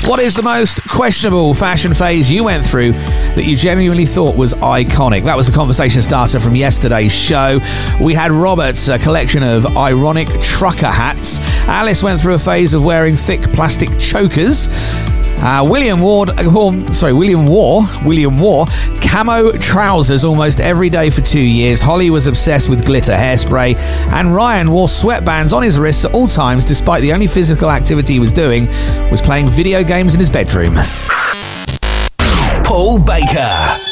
What is the most questionable fashion phase you went through that you genuinely thought was iconic? That was the conversation starter from yesterday's show. We had Robert's collection of ironic trucker hats. Alice went through a phase of wearing thick plastic chokers. William wore camo trousers almost every day for 2 years. Holly was obsessed with glitter hairspray, and Ryan wore sweatbands on his wrists at all times, despite the only physical activity he was doing was playing video games in his bedroom. Paul Baker.